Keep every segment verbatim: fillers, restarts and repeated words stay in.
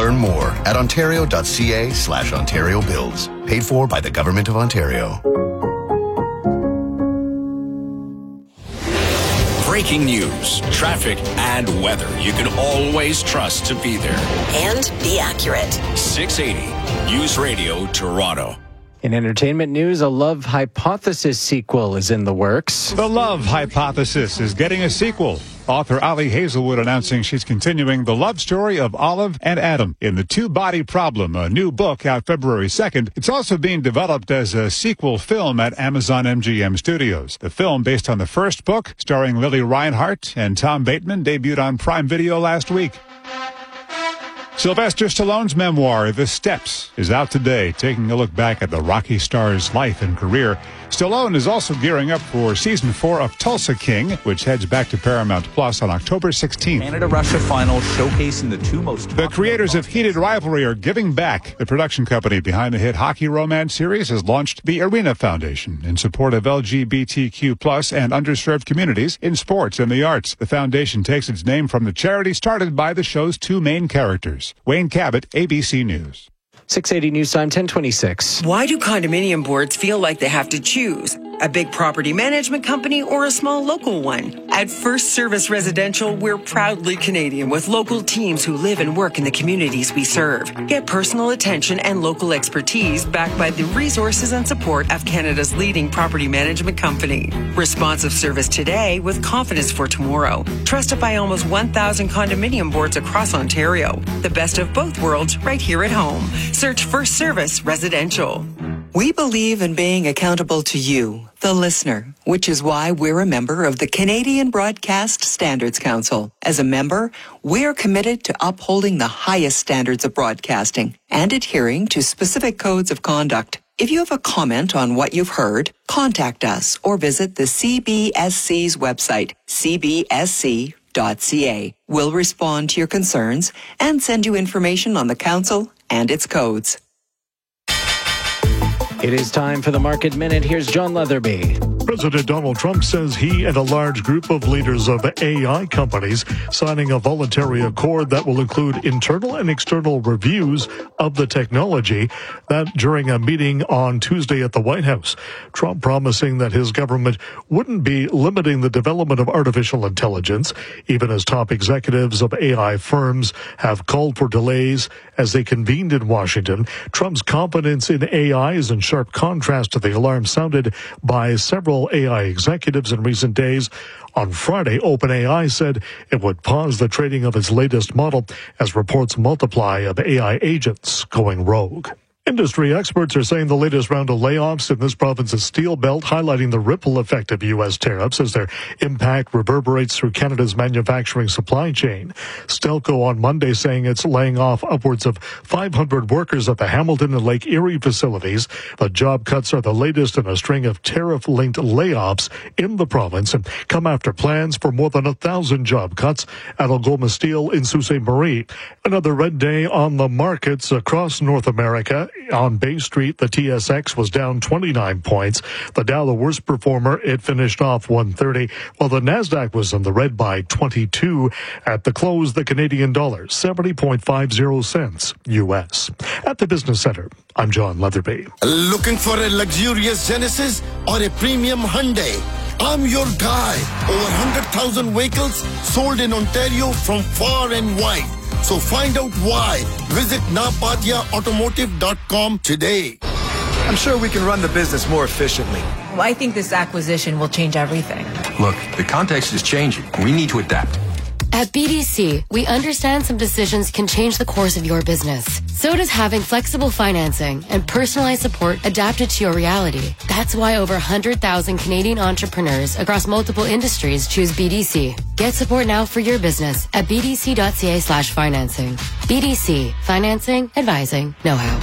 Learn more at ontario.ca slash Ontario Builds. Paid for by the Government of Ontario. Breaking news, traffic, and weather you can always trust to be there. And be accurate. six eighty News Radio Toronto. In entertainment news, a Love Hypothesis sequel is in the works. The Love Hypothesis is getting a sequel. Author Ali Hazelwood announcing she's continuing the love story of Olive and Adam in The Two-Body Problem, a new book out February second. It's also being developed as a sequel film at Amazon M G M Studios. The film, based on the first book, starring Lily Reinhart and Tom Bateman, debuted on Prime Video last week. Sylvester Stallone's memoir, The Steps, is out today, taking a look back at the Rocky star's life and career. Stallone is also gearing up for season four of Tulsa King, which heads back to Paramount Plus on October sixteenth. Canada-Russia final showcasing the two most... The creators of Heated Rivalry are giving back. The production company behind the hit hockey romance series has launched the Arena Foundation in support of L G B T Q plus and underserved communities in sports and the arts. The foundation takes its name from the charity started by the show's two main characters. Wayne Cabot, A B C News. six eighty News Time, ten twenty-six. Why do condominium boards feel like they have to choose? A big property management company or a small local one? At First Service Residential, we're proudly Canadian with local teams who live and work in the communities we serve. Get personal attention and local expertise backed by the resources and support of Canada's leading property management company. Responsive service today with confidence for tomorrow. Trusted by almost one thousand condominium boards across Ontario. The best of both worlds right here at home. Search First Service Residential. We believe in being accountable to you, the listener, which is why we're a member of the Canadian Broadcast Standards Council. As a member, we're committed to upholding the highest standards of broadcasting and adhering to specific codes of conduct. If you have a comment on what you've heard, contact us or visit the C B S C's website, c b s c dot c a. We'll respond to your concerns and send you information on the council and its codes. It is time for the Market Minute. Here's John Leatherby. President Donald Trump says he and a large group of leaders of A I companies signing a voluntary accord that will include internal and external reviews of the technology. That during a meeting on Tuesday at the White House. Trump promising that his government wouldn't be limiting the development of artificial intelligence, even as top executives of A I firms have called for delays as they convened in Washington. Trump's confidence in A I is in sharp contrast to the alarm sounded by several A I executives in recent days. On Friday, OpenAI said it would pause the trading of its latest model as reports multiply of A I agents going rogue. Industry experts are saying the latest round of layoffs in this province's steel belt, highlighting the ripple effect of U S tariffs as their impact reverberates through Canada's manufacturing supply chain. Stelco on Monday saying it's laying off upwards of five hundred workers at the Hamilton and Lake Erie facilities. The job cuts are the latest in a string of tariff-linked layoffs in the province and come after plans for more than a thousand job cuts at Algoma Steel in Sault Ste. Marie. Another red day on the markets across North America. On Bay Street, the T S X was down twenty-nine points. The Dow, the worst performer, it finished off one thirty, while the Nasdaq was in the red by twenty-two. At the close, the Canadian dollar, seventy point five zero cents U S. At the Business Center, I'm John Leatherby. Looking for a luxurious Genesis or a premium Hyundai? I'm your guy. Over one hundred thousand vehicles sold in Ontario from far and wide. So find out why. Visit napatia automotive dot com today. I'm sure we can run the business more efficiently. Well, I think this acquisition will change everything. Look, the context is changing. We need to adapt. At B D C, we understand some decisions can change the course of your business. So does having flexible financing and personalized support adapted to your reality. That's why over one hundred thousand Canadian entrepreneurs across multiple industries choose B D C. Get support now for your business at b d c dot c a slash financing. B D C, financing, advising, know-how.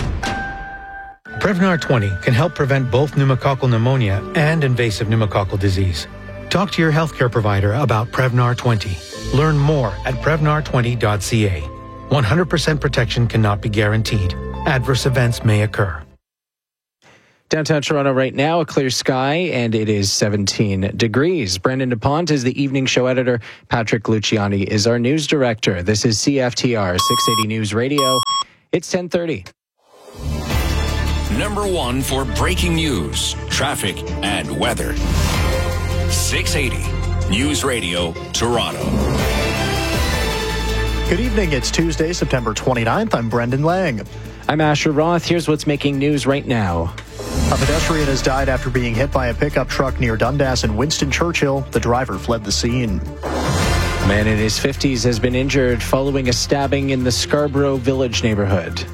Prevnar twenty can help prevent both pneumococcal pneumonia and invasive pneumococcal disease. Talk to your healthcare provider about Prevnar twenty. Learn more at prevnar twenty dot c a. one hundred percent protection cannot be guaranteed. Adverse events may occur. Downtown Toronto right now, a clear sky, and it is seventeen degrees. Brendan DuPont is the evening show editor. Patrick Luciani is our news director. This is C F T R six eighty News Radio. It's ten thirty. Number one for breaking news, traffic, and weather. six eighty News Radio, Toronto. Good evening. It's Tuesday, September twenty-ninth. I'm Brendan Lang. I'm Asher Roth. Here's what's making news right now. A pedestrian has died after being hit by a pickup truck near Dundas and Winston Churchill. The driver fled the scene. A man in his fifties has been injured following a stabbing in the Scarborough Village neighborhood.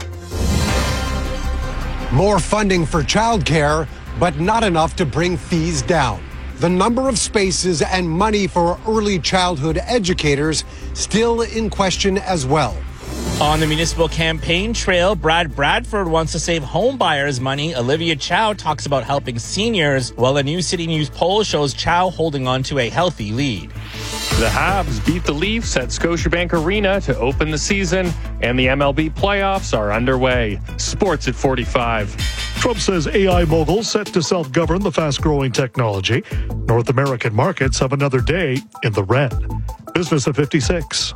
More funding for childcare, but not enough to bring fees down. The number of spaces and money for early childhood educators still in question as well. On the municipal campaign trail, Brad Bradford wants to save home buyers money. Olivia Chow talks about helping seniors, while a new City News poll shows Chow holding on to a healthy lead. The Habs beat the Leafs at Scotiabank Arena to open the season, and the M L B playoffs are underway. Sports at forty-five. Trump says A I moguls set to self-govern the fast-growing technology. North American markets have another day in the red. Business at fifty-six.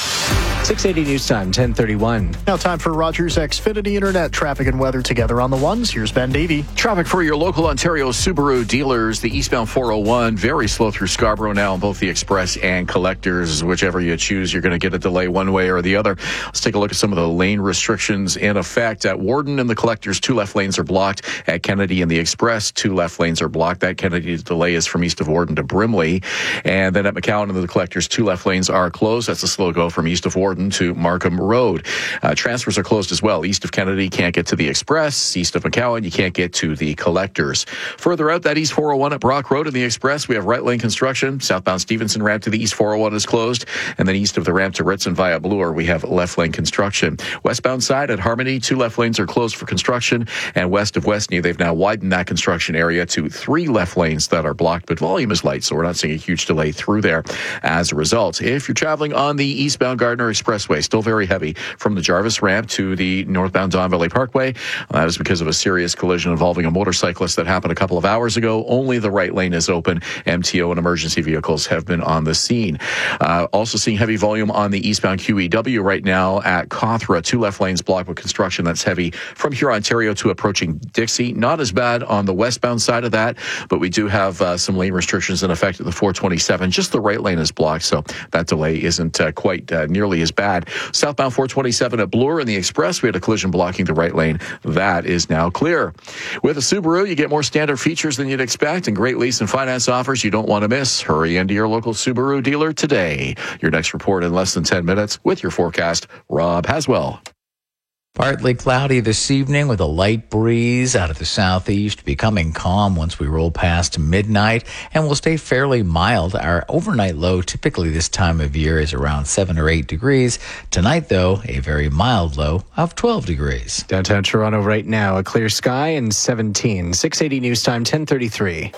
six eighty News Time, ten thirty-one. Now time for Rogers Xfinity Internet traffic and weather together on the ones. Here's Ben Davey. Traffic for your local Ontario Subaru dealers. The eastbound four oh one, very slow through Scarborough now on both the express and collectors. Whichever you choose, you're going to get a delay one way or the other. Let's take a look at some of the lane restrictions in effect. At Warden and the collectors, two left lanes are blocked. At Kennedy and the express, two left lanes are blocked. That Kennedy delay is from east of Warden to Brimley. And then at McCowan and the collectors, two left lanes are closed. That's a slow go from east of Warden to Markham Road. Uh, transfers are closed as well. East of Kennedy, can't get to the express. East of McCowan, you can't get to the collectors. Further out, that East four oh one at Brock Road and the express, we have right lane construction. Southbound Stevenson ramp to the East four oh one is closed. And then east of the ramp to Ritson via Bloor, we have left lane construction. Westbound side at Harmony, two left lanes are closed for construction. And west of Westney, they've now widened that construction area to three left lanes that are blocked, but volume is light, so we're not seeing a huge delay through there as a result. If you're traveling on the eastbound Gardner Expressway, still very heavy from the Jarvis ramp to the northbound Don Valley Parkway. That is because of a serious collision involving a motorcyclist that happened a couple of hours ago. Only the right lane is open. M T O and emergency vehicles have been on the scene. Uh, also seeing heavy volume on the eastbound Q E W right now at Cawthra. Two left lanes blocked with construction. That's heavy from here, Ontario, to approaching Dixie. Not as bad on the westbound side of that, but we do have uh, some lane restrictions in effect at the four twenty-seven. Just the right lane is blocked, so that delay isn't uh, quite uh, nearly as bad. Southbound four twenty-seven at Bloor and the express, we had a collision blocking the right lane. That is now clear. With a Subaru, you get more standard features than you'd expect and great lease and finance offers you don't want to miss. Hurry into your local Subaru dealer today. Your next report in less than ten minutes with your forecast, Rob Haswell. Partly cloudy this evening with a light breeze out of the southeast, becoming calm once we roll past midnight, and will stay fairly mild. Our overnight low typically this time of year is around seven or eight degrees. Tonight, though, a very mild low of twelve degrees. Downtown Toronto right now, a clear sky and seventeen. six eighty News Time, ten thirty-three.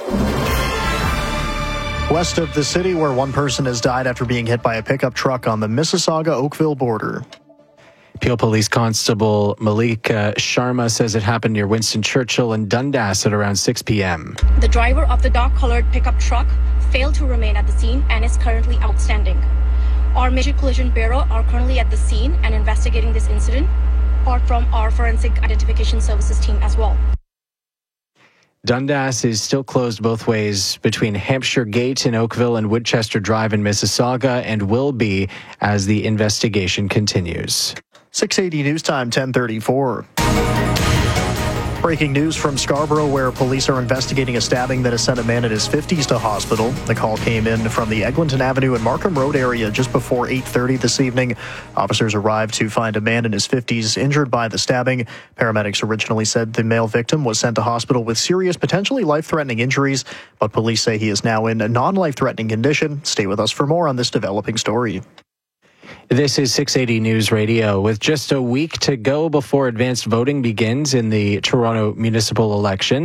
West of the city, where one person has died after being hit by a pickup truck on the Mississauga-Oakville border. Peel Police Constable Malika Sharma says it happened near Winston Churchill and Dundas at around six p.m. The driver of the dark-colored pickup truck failed to remain at the scene and is currently outstanding. Our Major Collision Bureau are currently at the scene and investigating this incident, apart from our Forensic Identification Services team as well. Dundas is still closed both ways between Hampshire Gate in Oakville and Woodchester Drive in Mississauga, and will be as the investigation continues. six eighty News Time, ten thirty-four. Breaking news from Scarborough, where police are investigating a stabbing that has sent a man in his fifties to hospital. The call came in from the Eglinton Avenue and Markham Road area just before eight thirty this evening. Officers arrived to find a man in his fifties injured by the stabbing. Paramedics originally said the male victim was sent to hospital with serious, potentially life-threatening injuries, but police say he is now in a non-life-threatening condition. Stay with us for more on this developing story. This is six eighty News Radio. With just a week to go before advanced voting begins in the Toronto municipal election,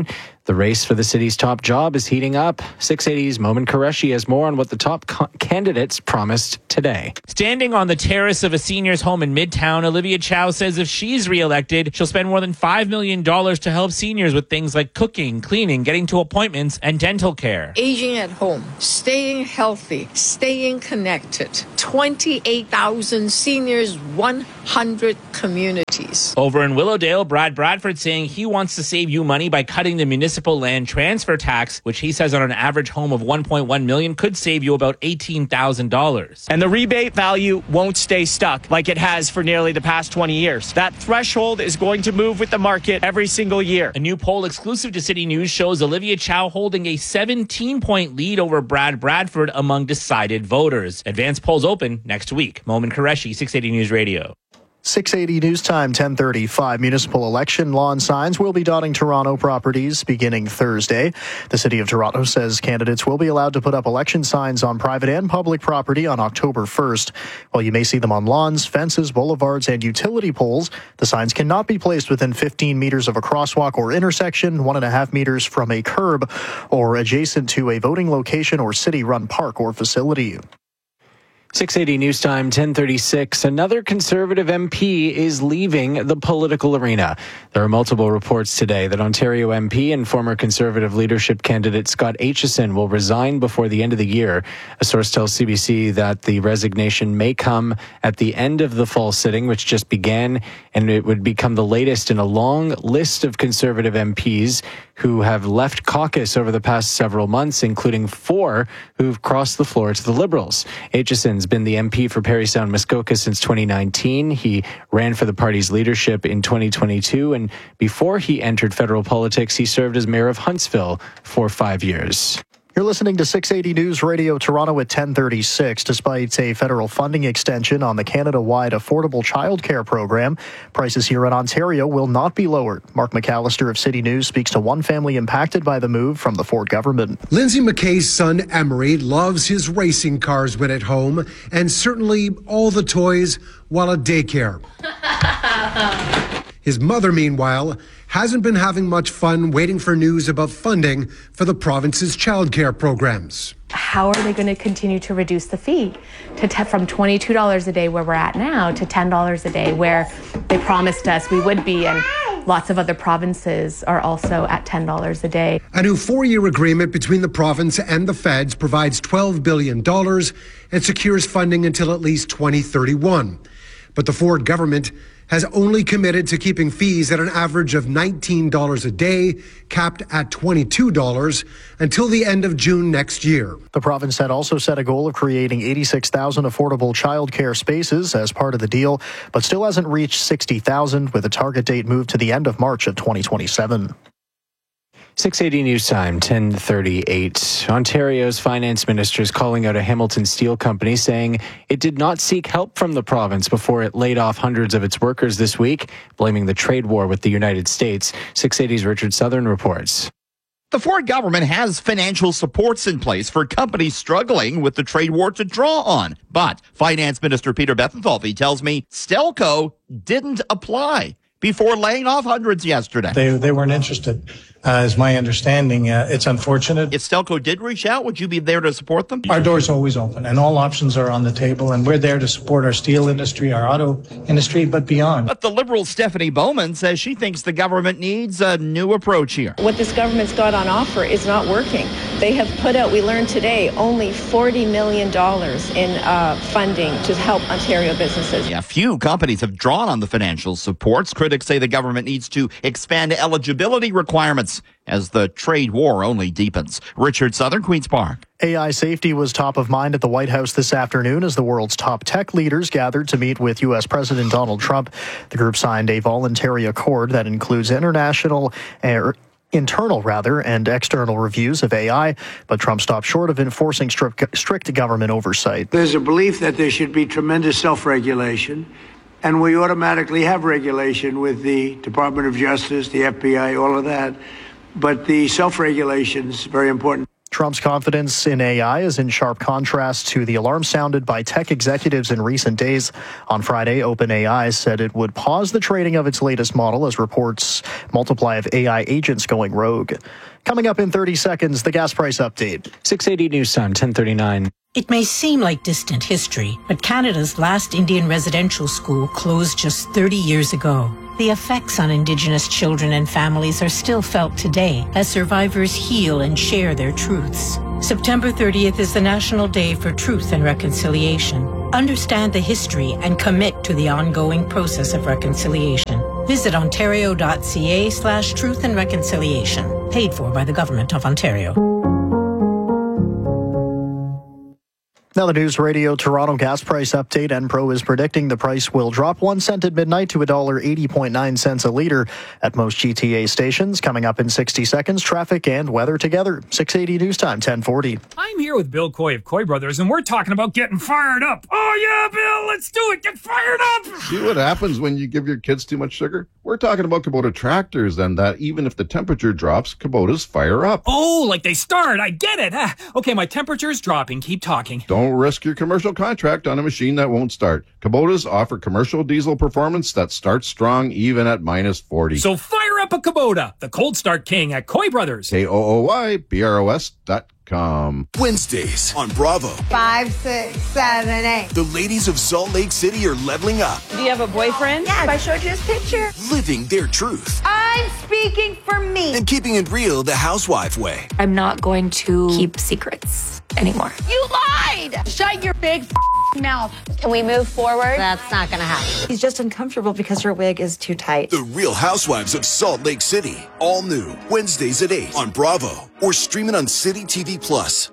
The race for the city's top job is heating up. six eighty's Momin Qureshi has more on what the top co- candidates promised today. Standing on the terrace of a senior's home in Midtown, Olivia Chow says if she's reelected, she'll spend more than five million dollars to help seniors with things like cooking, cleaning, getting to appointments, and dental care. Aging at home, staying healthy, staying connected. twenty-eight thousand seniors, one hundred communities. Over in Willowdale, Brad Bradford saying he wants to save you money by cutting the municipal land transfer tax, which he says on an average home of one point one million dollars could save you about eighteen thousand dollars. And the rebate value won't stay stuck like it has for nearly the past twenty years. That threshold is going to move with the market every single year. A new poll exclusive to City News shows Olivia Chow holding a seventeen-point lead over Brad Bradford among decided voters. Advanced polls open next week. Momin Qureshi, six eighty News Radio. six eighty News Time, ten thirty-five. Municipal election lawn signs will be dotting Toronto properties beginning Thursday. The City of Toronto says candidates will be allowed to put up election signs on private and public property on October first. While you may see them on lawns, fences, boulevards, and utility poles, the signs cannot be placed within fifteen meters of a crosswalk or intersection, one and a half meters from a curb, or adjacent to a voting location or city-run park or facility. six eighty News Time, ten thirty-six. Another Conservative M P is leaving the political arena. There are multiple reports today that Ontario M P and former Conservative leadership candidate Scott Aitchison will resign before the end of the year. A source tells C B C that the resignation may come at the end of the fall sitting, which just began, and it would become the latest in a long list of Conservative M Ps who have left caucus over the past several months, including four who've crossed the floor to the Liberals. Aitchison's been the M P for Parry Sound Muskoka since twenty nineteen. He ran for the party's leadership in twenty twenty-two, and before he entered federal politics, he served as mayor of Huntsville for five years. You're listening to six eighty News Radio Toronto at ten thirty-six. Despite a federal funding extension on the Canada-wide affordable childcare program, prices here in Ontario will not be lowered. Mark McAllister of City News speaks to one family impacted by the move from the Ford government. Lindsay McKay's son Emery loves his racing cars when at home, and certainly all the toys while at daycare. His mother, meanwhile, hasn't been having much fun waiting for news about funding for the province's childcare programs. How are they going to continue to reduce the fee to te- from twenty-two dollars a day where we're at now to ten dollars a day where they promised us we would be, and lots of other provinces are also at ten dollars a day. A new four-year agreement between the province and the feds provides twelve billion dollars and secures funding until at least twenty thirty-one. But the Ford government has only committed to keeping fees at an average of nineteen dollars a day, capped at twenty-two dollars, until the end of June next year. The province had also set a goal of creating eighty-six thousand affordable childcare spaces as part of the deal, but still hasn't reached sixty thousand, with a target date moved to the end of March of twenty twenty-seven. six eighty News Time, ten thirty-eight. Ontario's finance minister is calling out a Hamilton Steel company, saying it did not seek help from the province before it laid off hundreds of its workers this week, blaming the trade war with the United States. six eighty's Richard Southern reports. The Ford government has financial supports in place for companies struggling with the trade war to draw on. But Finance Minister Peter Bethlenfalvy tells me Stelco didn't apply before laying off hundreds yesterday. They they weren't interested, uh, is my understanding. Uh, it's unfortunate. If Stelco did reach out, would you be there to support them? Our door's always open, and all options are on the table, and we're there to support our steel industry, our auto industry, but beyond. But the Liberal Stephanie Bowman says she thinks the government needs a new approach here. What this government's got on offer is not working. They have put out, we learned today, only forty million dollars in uh, funding to help Ontario businesses. Yeah, few companies have drawn on the financial supports. Critics say the government needs to expand eligibility requirements as the trade war only deepens. Richard Southern, Queen's Park. A I safety was top of mind at the White House this afternoon as the world's top tech leaders gathered to meet with U S President Donald Trump. The group signed a voluntary accord that includes international uh, internal rather and external reviews of A I, but Trump stopped short of enforcing strict, strict government oversight. There's a belief that there should be tremendous self-regulation, and we automatically have regulation with the Department of Justice, the F B I, all of that. But the self-regulation is very important. Trump's confidence in A I is in sharp contrast to the alarm sounded by tech executives in recent days. On Friday, OpenAI said it would pause the trading of its latest model as reports multiply of A I agents going rogue. Coming up in thirty seconds, the gas price update. six eighty News Time, ten thirty-nine. It may seem like distant history, but Canada's last Indian residential school closed just thirty years ago. The effects on Indigenous children and families are still felt today as survivors heal and share their truths. September thirtieth is the National Day for Truth and Reconciliation. Understand the history and commit to the ongoing process of reconciliation. Visit ontario.ca slash truth and reconciliation. Paid for by the Government of Ontario. Now the News Radio Toronto gas price update. Enpro is predicting the price will drop one cent at midnight to one dollar eighty point nine cents a litre at most G T A stations. Coming up in sixty seconds, traffic and weather together. six eighty News Time, ten forty. I'm here with Bill Coy of Coy Brothers, and we're talking about getting fired up. Oh yeah, Bill, let's do it. Get fired up. See what happens when you give your kids too much sugar? We're talking about Kubota tractors, and that even if the temperature drops, Kubotas fire up. Oh, like they start. I get it. Ah, okay, my temperature's dropping. Keep talking. Don't risk your commercial contract on a machine that won't start. Kubotas offer commercial diesel performance that starts strong even at minus forty. So fire up a Kubota, the cold start king at Coy Brothers. K O O Y B R O S dot com. Wednesdays on Bravo. Five, six, seven, eight. The ladies of Salt Lake City are leveling up. Do you have a boyfriend? Yes. I showed you his picture. Living their truth. I'm speaking for me. And keeping it real the housewife way. I'm not going to keep secrets anymore. You lied! Shut your big f- mouth. Can we move forward? That's not going to happen. He's just uncomfortable because her wig is too tight. The Real Housewives of Salt Lake City. All new. Wednesdays at eight on Bravo. Or streaming on City T V Plus.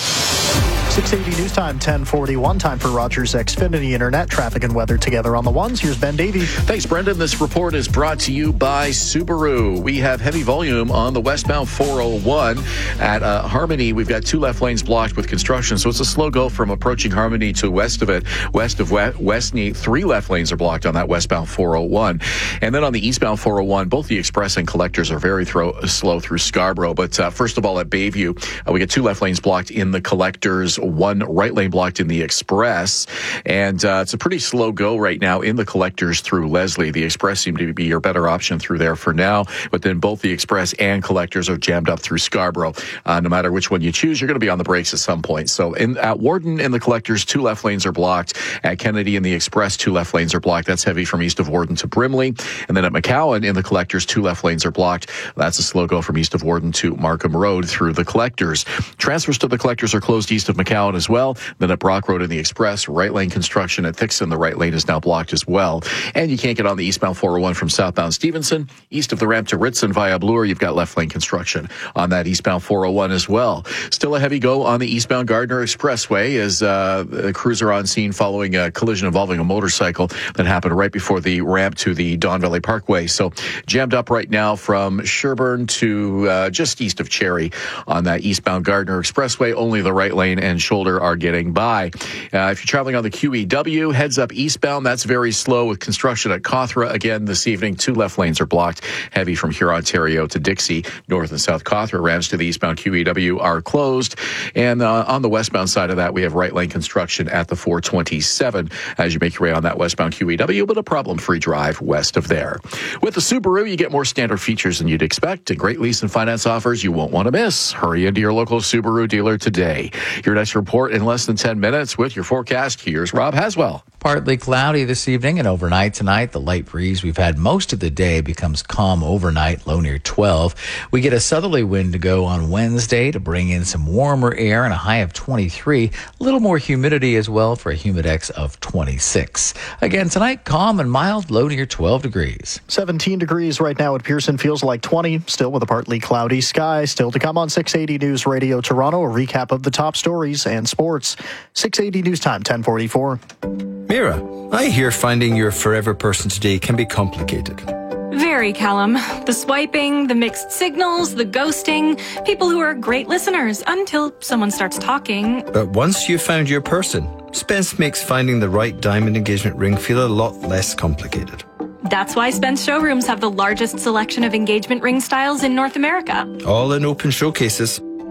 six eighty News Time, ten forty-one. Time for Rogers Xfinity Internet. Traffic and weather together on the ones. Here's Ben Davey. Thanks, Brendan. This report is brought to you by Subaru. We have heavy volume on the westbound four oh one at uh, Harmony. We've got two left lanes blocked with construction, so it's a slow go from approaching Harmony to west of it. West of Westney, three left lanes are blocked on that westbound four oh one. And then on the eastbound four oh one, both the express and collectors are very throw, slow through Scarborough. But uh, first of all, at Bayview, uh, we get two left lanes blocked in the collectors, one right lane blocked in the express, and uh, it's a pretty slow go right now in the collectors through Leslie. The express seemed to be your better option through there for now, but then both the express and collectors are jammed up through Scarborough. Uh, no matter which one you choose, you're going to be on the brakes at some point. So in, at Warden in the collectors, two left lanes are blocked. At Kennedy in the express, two left lanes are blocked. That's heavy from east of Warden to Brimley. And then at McCowan in the collectors, two left lanes are blocked. That's a slow go from east of Warden to Markham Road through the collectors. Transfers to the collectors are closed east of McCowan as well. Then at Brock Road in the express, right lane construction at Thixon, the right lane is now blocked as well. And you can't get on the eastbound four oh one from southbound Stevenson. East of the ramp to Ritson via Bloor, you've got left lane construction on that eastbound four oh one as well. Still a heavy go on the eastbound Gardner Expressway as uh, the crews are on scene following a collision involving a motorcycle that happened right before the ramp to the Don Valley Parkway. So jammed up right now from Sherbourne to uh, just east of Cherry on that eastbound Gardner Expressway. Only the right lane and shoulder are getting by. Uh, if you're traveling on the Q E W, heads up eastbound, that's very slow with construction at Cawthra. Again, this evening, two left lanes are blocked, heavy from Huron, Ontario to Dixie. North and South Cawthra ramps to the eastbound Q E W are closed. And uh, on the westbound side of that, we have right lane construction at the four twenty-seven as you make your way on that westbound Q E W, but a problem-free drive west of there. With the Subaru, you get more standard features than you'd expect and great lease and finance offers you won't want to miss. Hurry into your local Subaru dealer today. Your next report in less than ten minutes with your forecast. Here's Rob Haswell. Partly cloudy this evening and overnight tonight. The light breeze we've had most of the day becomes calm overnight, low near twelve. We get a southerly wind to go on Wednesday to bring in some warmer air and a high of twenty-three. A little more humidity as well for a humidex of twenty-six. Again, tonight, calm and mild, low near twelve degrees. seventeen degrees right now at Pearson, feels like twenty, still with a partly cloudy sky. Still to come on six eighty News Radio Toronto, a recap of the top stories and sports. six eighty News Time, ten forty-four. Mira, I hear finding your forever person today can be complicated. Very, Callum. The swiping, the mixed signals, the ghosting, people who are great listeners until someone starts talking. But once you've found your person, Spence makes finding the right diamond engagement ring feel a lot less complicated. That's why Spence showrooms have the largest selection of engagement ring styles in North America. All in open showcases.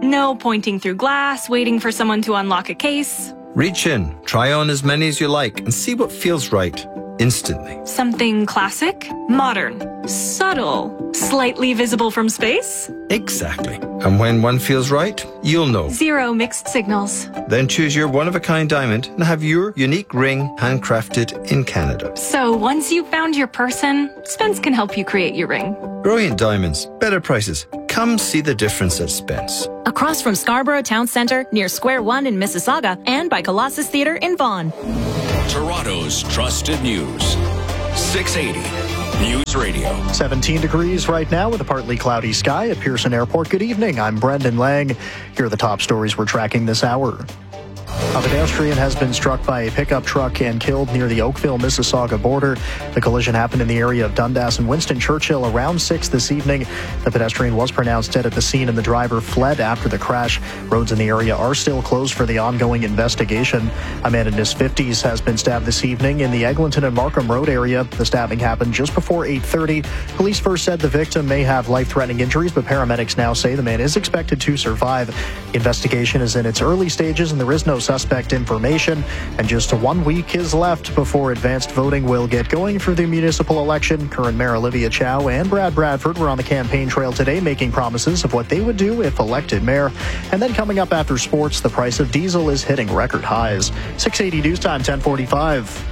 No pointing through glass, waiting for someone to unlock a case. Reach in, try on as many as you like, and see what feels right instantly. Something classic, modern, subtle, slightly visible from space. Exactly. And when one feels right, you'll know. Zero mixed signals. Then choose your one-of-a-kind diamond and have your unique ring handcrafted in Canada. So once you've found your person, Spence can help you create your ring. Brilliant diamonds, better prices. Come see the difference at Spence. Across from Scarborough Town Centre, near Square One in Mississauga, and by Colossus Theatre in Vaughan. Toronto's trusted news. six eighty News Radio. seventeen degrees right now with a partly cloudy sky at Pearson Airport. Good evening. I'm Brendan Lang. Here are the top stories we're tracking this hour. A pedestrian has been struck by a pickup truck and killed near the Oakville-Mississauga border. The collision happened in the area of Dundas and Winston Churchill around six this evening. The pedestrian was pronounced dead at the scene and the driver fled after the crash. Roads in the area are still closed for the ongoing investigation. A man in his fifties has been stabbed this evening in the Eglinton and Markham Road area. The stabbing happened just before eight thirty. Police first said the victim may have life-threatening injuries, but paramedics now say the man is expected to survive. The investigation is in its early stages and there is no suspect information, and just one week is left before advanced voting will get going for the municipal election. Current Mayor Olivia Chow and Brad Bradford were on the campaign trail today making promises of what they would do if elected mayor. And then coming up after sports, the price of diesel is hitting record highs. six eighty News Time, ten forty-five.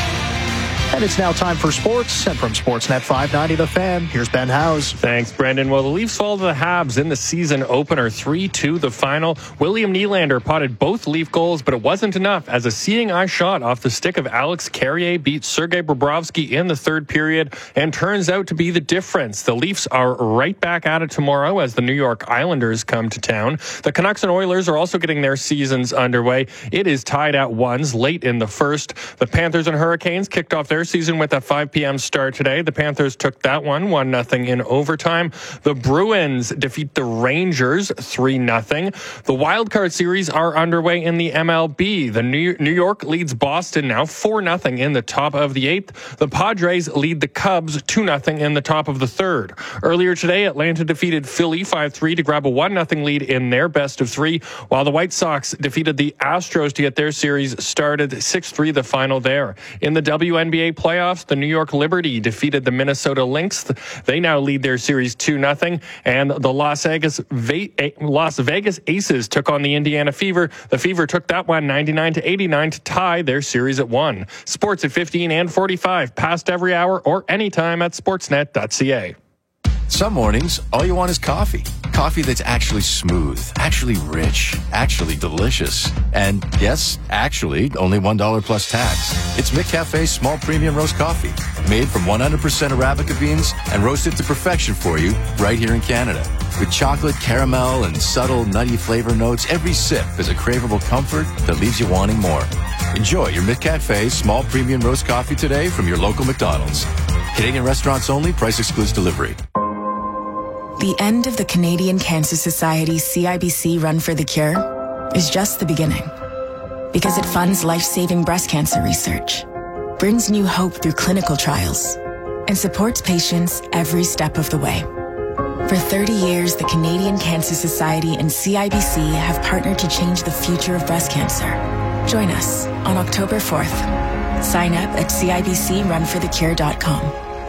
And it's now time for sports. And from Sportsnet five ninety The Fan, here's Ben Howes. Thanks, Brendan. Well, the Leafs fall to the Habs in the season opener, three two the final. William Nylander potted both Leaf goals, but it wasn't enough as a seeing eye shot off the stick of Alex Carrier beat Sergei Bobrovsky in the third period and turns out to be the difference. The Leafs are right back at it tomorrow as the New York Islanders come to town. The Canucks and Oilers are also getting their seasons underway. It is tied at ones late in the first. The Panthers and Hurricanes kicked off their season with a five p.m. start today. The Panthers took that one, one nothing in overtime. The Bruins defeat the Rangers three nothing. The Wild Card series are underway in the M L B. The New York leads Boston now four nothing in the top of the eighth. The Padres lead the Cubs two nothing in the top of the third. Earlier today, Atlanta defeated Philly five three to grab a one nothing lead in their best of three, while the White Sox defeated the Astros to get their series started six three the final there. In the W N B A playoffs, the New York Liberty defeated the Minnesota Lynx. They now lead their series two nothing. And the Las Vegas, Las Vegas Aces took on the Indiana Fever. The Fever took that one ninety-nine to eighty-nine to tie their series at one. Sports at fifteen and forty-five, past every hour or anytime at sportsnet dot c a. Some mornings, all you want is coffee. Coffee that's actually smooth, actually rich, actually delicious. And yes, actually, only one dollar plus tax. It's McCafe's small premium roast coffee, made from one hundred percent Arabica beans and roasted to perfection for you right here in Canada. With chocolate, caramel, and subtle nutty flavor notes, every sip is a craveable comfort that leaves you wanting more. Enjoy your McCafe small premium roast coffee today from your local McDonald's. Canadian restaurants only, price excludes delivery. The end of the Canadian Cancer Society C I B C Run for the Cure is just the beginning, because it funds life-saving breast cancer research, brings new hope through clinical trials, and supports patients every step of the way. For thirty years, the Canadian Cancer Society and C I B C have partnered to change the future of breast cancer. Join us on October fourth. Sign up at C I B C run for the cure dot com.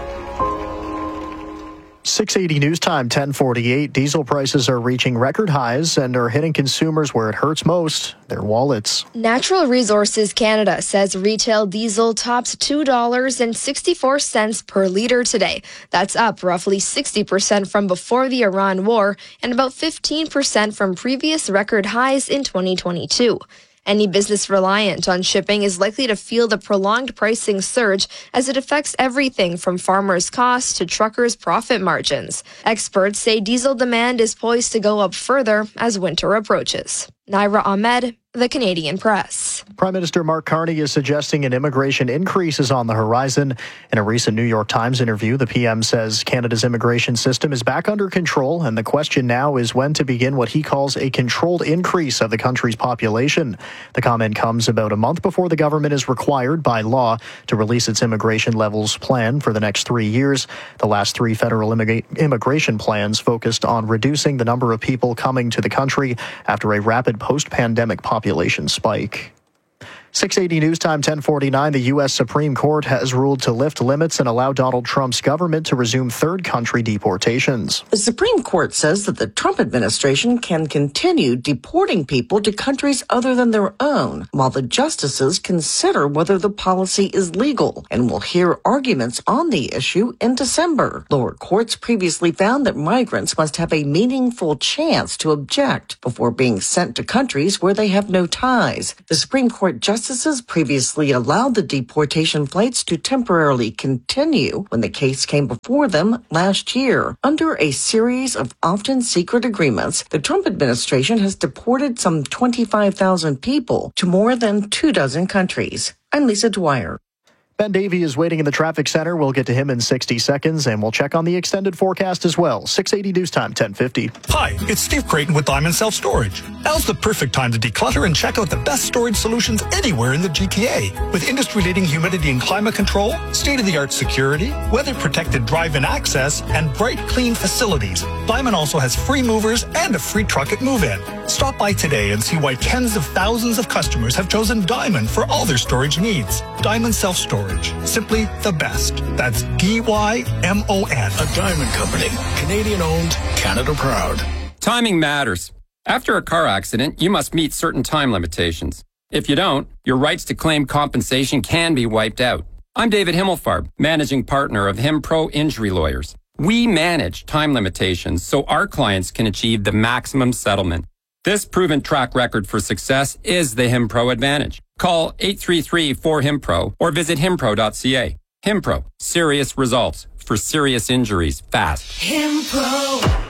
six eighty News Time, ten forty-eight. Diesel prices are reaching record highs and are hitting consumers where it hurts most, their wallets. Natural Resources Canada says retail diesel topped two dollars and sixty-four cents per litre today. That's up roughly sixty percent from before the Iran war and about fifteen percent from previous record highs in twenty twenty-two. Any business reliant on shipping is likely to feel the prolonged pricing surge as it affects everything from farmers' costs to truckers' profit margins. Experts say diesel demand is poised to go up further as winter approaches. Naira Ahmed, the Canadian Press. Prime Minister Mark Carney is suggesting an immigration increase is on the horizon. In a recent New York Times interview, the P M says Canada's immigration system is back under control, and the question now is when to begin what he calls a controlled increase of the country's population. The comment comes about a month before the government is required by law to release its immigration levels plan for the next three years. The last three federal immig- immigration plans focused on reducing the number of people coming to the country after a rapid post-pandemic population spike. six eighty News Time, ten forty-nine. The U S Supreme Court has ruled to lift limits and allow Donald Trump's government to resume third country deportations. The Supreme Court says that the Trump administration can continue deporting people to countries other than their own, while the justices consider whether the policy is legal, and will hear arguments on the issue in December. Lower courts previously found that migrants must have a meaningful chance to object before being sent to countries where they have no ties. The Supreme Court justice Justices previously allowed the deportation flights to temporarily continue when the case came before them last year. Under a series of often secret agreements, the Trump administration has deported some twenty-five thousand people to more than two dozen countries. I'm Lisa Dwyer. Ben Davey is waiting in the traffic center. We'll get to him in sixty seconds, and we'll check on the extended forecast as well. six eighty News Time, ten fifty. Hi, it's Steve Creighton with Diamond Self Storage. Now's the perfect time to declutter and check out the best storage solutions anywhere in the G T A. With industry-leading humidity and climate control, state-of-the-art security, weather-protected drive-in access, and bright, clean facilities, Diamond also has free movers and a free truck at move-in. Stop by today and see why tens of thousands of customers have chosen Diamond for all their storage needs. Diamond Self Storage. Simply the best. That's D Y M O N. A Diamond Company. Canadian owned, Canada proud. Timing matters. After a car accident, you must meet certain time limitations. If you don't, your rights to claim compensation can be wiped out. I'm David Himmelfarb, managing partner of HimPro Injury Lawyers. We manage time limitations so our clients can achieve the maximum settlement. This proven track record for success is the HimPro Advantage. Call eight three three four HimPro or visit himpro dot c a. HimPro, serious results for serious injuries fast. HimPro.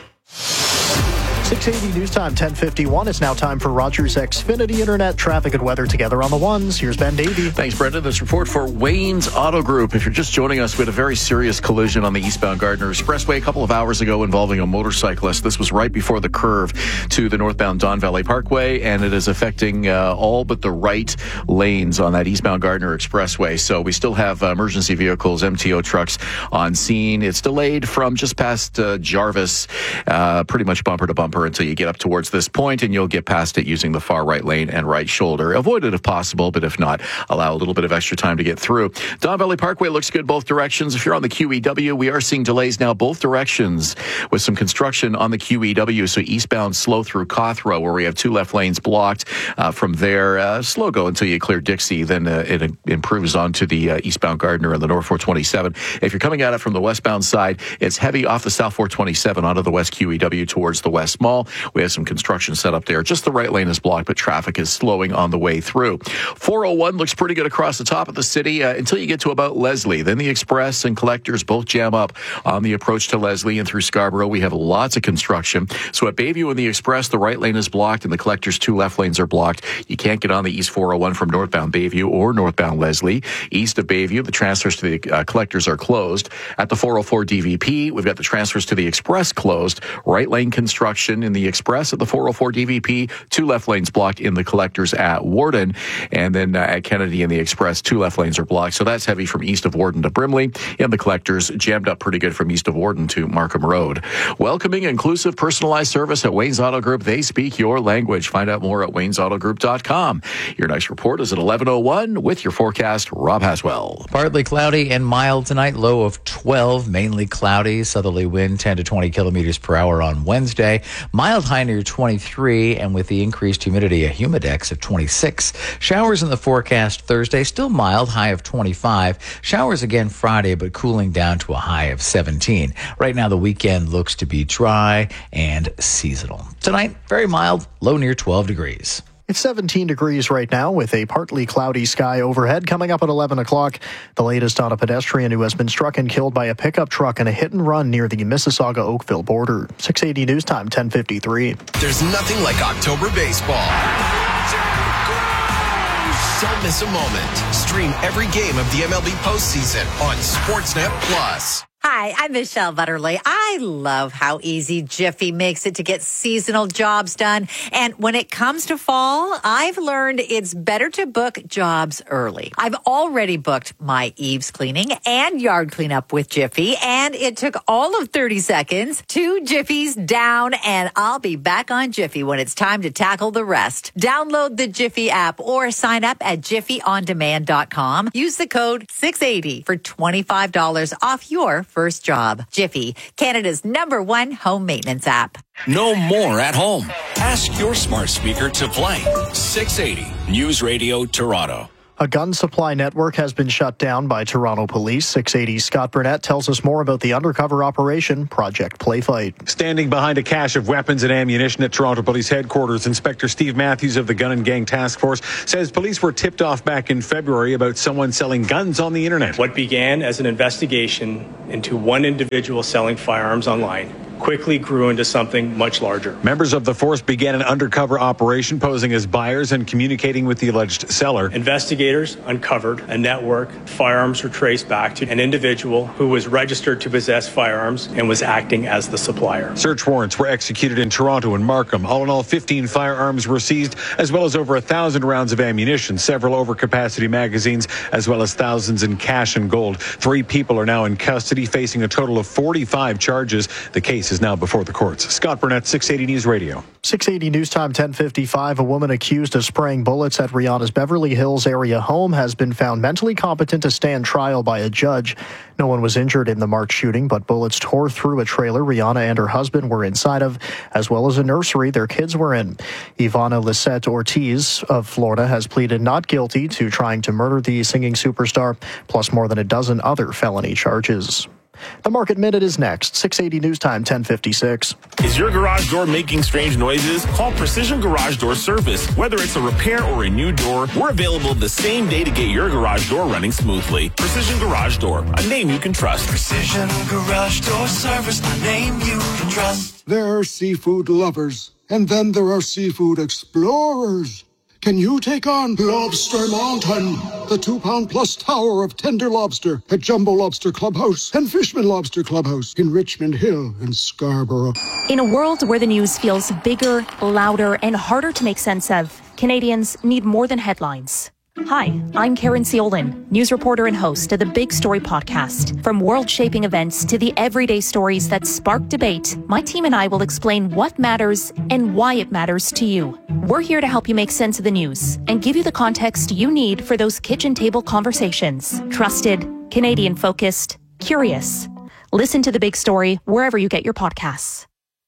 six eighty News Time, ten fifty-one. It's now time for Rogers Xfinity Internet traffic and weather together on the ones. Here's Ben Davey. Thanks, Brendan. This report for Wayne's Auto Group. If you're just joining us, we had a very serious collision on the eastbound Gardner Expressway a couple of hours ago involving a motorcyclist. This was right before the curve to the northbound Don Valley Parkway, and it is affecting uh, all but the right lanes on that eastbound Gardner Expressway. So we still have uh, emergency vehicles, M T O trucks on scene. It's delayed from just past uh, Jarvis, uh, pretty much bumper to bumper until you get up towards this point, and you'll get past it using the far right lane and right shoulder. Avoid it if possible, but if not, allow a little bit of extra time to get through. Don Valley Parkway looks good both directions. If you're on the Q E W, we are seeing delays now both directions with some construction on the Q E W. So eastbound slow through Cawthra, where we have two left lanes blocked. Uh, from there, uh, slow go until you clear Dixie. Then uh, it improves onto the uh, eastbound Gardner and the North four twenty-seven. If you're coming at it from the westbound side, it's heavy off the South four twenty-seven onto the West Q E W towards the West Mall. We have some construction set up there. Just the right lane is blocked, but traffic is slowing on the way through. four oh one looks pretty good across the top of the city uh, until you get to about Leslie. Then the Express and Collectors both jam up on the approach to Leslie and through Scarborough. We have lots of construction. So at Bayview and the Express, the right lane is blocked and the Collectors two left lanes are blocked. You can't get on the East four oh one from northbound Bayview or northbound Leslie. East of Bayview, the transfers to the uh, Collectors are closed. At the four oh four D V P, we've got the transfers to the Express closed. Right lane construction in the Express at the four oh four D V P, two left lanes blocked in the Collectors at Warden, and then uh, at Kennedy and the Express, two left lanes are blocked. So that's heavy from east of Warden to Brimley, and the Collectors jammed up pretty good from east of Warden to Markham Road. Welcoming, inclusive, personalized service at Wayne's Auto Group. They speak your language. Find out more at waynes auto group dot com. Your next report is at eleven oh one with your forecast, Rob Haswell. Partly cloudy and mild tonight, low of twelve, mainly cloudy, southerly wind ten to twenty kilometers per hour on Wednesday, mild high near twenty-three, and with the increased humidity, a humidex of twenty-six. Showers in the forecast Thursday, still mild, high of twenty-five. Showers again Friday, but cooling down to a high of seventeen. Right now, the weekend looks to be dry and seasonal. Tonight, very mild, low near twelve degrees. It's seventeen degrees right now with a partly cloudy sky overhead. Coming up at eleven o'clock, the latest on a pedestrian who has been struck and killed by a pickup truck in a hit and run near the Mississauga-Oakville border. six eighty News Time, ten fifty-three. There's nothing like October baseball. Don't miss a moment. Stream every game of the M L B postseason on Sportsnet Plus. Hi, I'm Michelle Butterly. I love how easy Jiffy makes it to get seasonal jobs done. And when it comes to fall, I've learned it's better to book jobs early. I've already booked my eaves cleaning and yard cleanup with Jiffy, and it took all of thirty seconds. Two Jiffies down, and I'll be back on Jiffy when it's time to tackle the rest. Download the Jiffy app or sign up at jiffy on demand dot com. Use the code six eighty for twenty-five dollars off your first job. Jiffy, Canada's number one home maintenance app. No more at home. Ask your smart speaker to play six eighty News Radio Toronto. A gun supply network has been shut down by Toronto police. six eighty Scott Burnett tells us more about the undercover operation, Project Playfight. Standing behind a cache of weapons and ammunition at Toronto Police Headquarters, Inspector Steve Matthews of the Gun and Gang Task Force says police were tipped off back in February about someone selling guns on the internet. What began as an investigation into one individual selling firearms online quickly grew into something much larger. Members of the force began an undercover operation posing as buyers and communicating with the alleged seller. Investigators uncovered a network. Firearms were traced back to an individual who was registered to possess firearms and was acting as the supplier. Search warrants were executed in Toronto and Markham. All in all, fifteen firearms were seized, as well as over a thousand rounds of ammunition, several overcapacity magazines, as well as thousands in cash and gold. Three people are now in custody, facing a total of forty-five charges. The case is now before the courts. Scott Burnett, six eighty News Radio. six eighty News Time, ten fifty-five. A woman accused of spraying bullets at Rihanna's Beverly Hills area home has been found mentally competent to stand trial by a judge. No one was injured in the March shooting, but bullets tore through a trailer Rihanna and her husband were inside of, as well as a nursery their kids were in. Ivana Lisette Ortiz of Florida has pleaded not guilty to trying to murder the singing superstar, plus more than a dozen other felony charges. The Market Minute is next. six eighty News Time, ten fifty-six. Is your garage door making strange noises? Call Precision Garage Door Service. Whether it's a repair or a new door, we're available the same day to get your garage door running smoothly. Precision Garage Door, a name you can trust. Precision Garage Door Service, a name you can trust. There are seafood lovers, and then there are seafood explorers. Can you take on Lobster Mountain, the two-pound plus tower of tender lobster at Jumbo Lobster Clubhouse and Fishman Lobster Clubhouse in Richmond Hill and Scarborough? In a world where the news feels bigger, louder, and harder to make sense of, Canadians need more than headlines. Hi, I'm Karen Ciolin, news reporter and host of the Big Story podcast. From world-shaping events to the everyday stories that spark debate, my team and I will explain what matters and why it matters to you. We're here to help you make sense of the news and give you the context you need for those kitchen table conversations. Trusted, Canadian-focused, curious. Listen to The Big Story wherever you get your podcasts.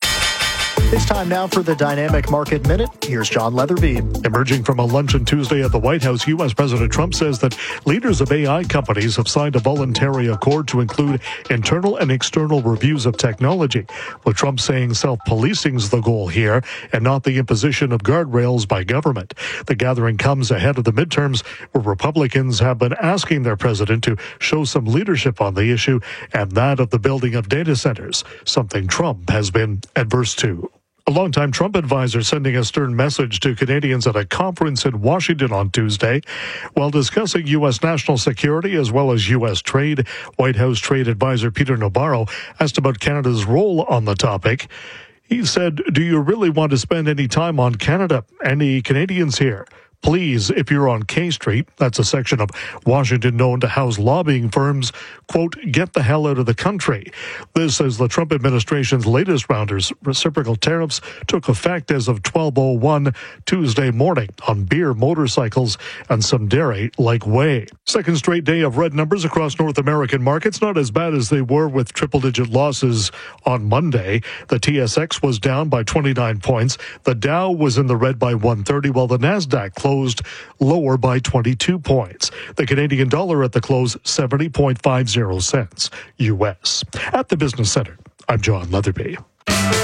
It's time now for the Dynamic Market Minute. Here's John Leatherby. Emerging from a luncheon Tuesday at the White House, U S. President Trump says that leaders of A I companies have signed a voluntary accord to include internal and external reviews of technology, with Trump saying self-policing's the goal here and not the imposition of guardrails by government. The gathering comes ahead of the midterms, where Republicans have been asking their president to show some leadership on the issue and that of the building of data centers, something Trump has been adverse to. A longtime Trump advisor sending a stern message to Canadians at a conference in Washington on Tuesday. While discussing U S national security as well as U S trade, White House trade advisor Peter Navarro asked about Canada's role on the topic. He said, "Do you really want to spend any time on Canada? Any Canadians here? Please, if you're on K Street," that's a section of Washington known to house lobbying firms, quote, "get the hell out of the country." This as the Trump administration's latest round of reciprocal tariffs took effect as of twelve oh one Tuesday morning on beer, motorcycles, and some dairy like whey. Second straight day of red numbers across North American markets, not as bad as they were with triple-digit losses on Monday. The T S X was down by twenty-nine points. The Dow was in the red by one thirty, while the NASDAQ closed Closed lower by twenty-two points. The Canadian dollar at the close, seventy point five zero cents U S. At the Business Center, I'm John Leatherby.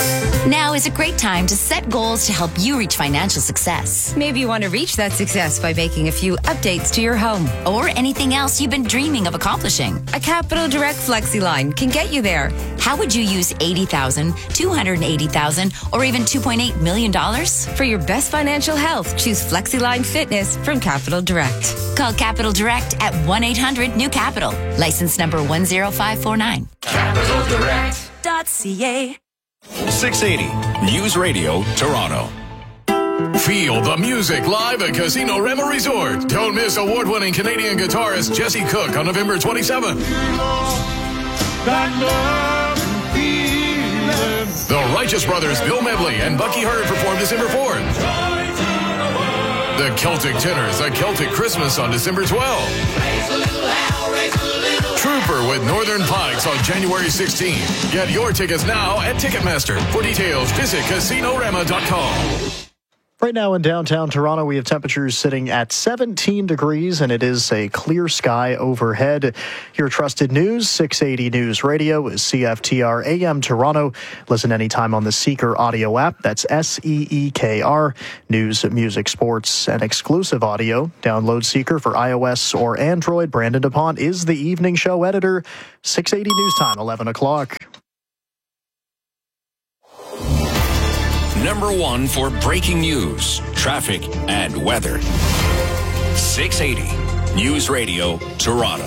Now is a great time to set goals to help you reach financial success. Maybe you want to reach that success by making a few updates to your home. Or anything else you've been dreaming of accomplishing. A Capital Direct FlexiLine can get you there. How would you use eighty thousand dollars, two hundred eighty thousand dollars, or even two point eight million dollars? For your best financial health, choose FlexiLine Fitness from Capital Direct. Call Capital Direct at one eight hundred new capital. License number one zero five four nine. Capital Direct dot C A. six eighty News Radio Toronto. Feel the music live at Casino Rema Resort. Don't miss award-winning Canadian guitarist Jesse Cook on November twenty-seventh. The Righteous Brothers Bill Medley and Bucky Hart perform December fourth. The Celtic Tenors, A Celtic Christmas on December twelfth. Trooper with Northern Pikes on January sixteenth. Get your tickets now at Ticketmaster. For details, visit casino rema dot com. Right now in downtown Toronto, we have temperatures sitting at seventeen degrees, and it is a clear sky overhead. Your trusted news, six eighty News Radio, is C F T R A M Toronto. Listen anytime on the Seeker audio app. That's S E E K R. News, music, sports, and exclusive audio. Download Seeker for iOS or Android. Brandon DuPont is the evening show editor. six eighty News Time, eleven o'clock. Number one for breaking news, traffic, and weather. six eighty News Radio Toronto.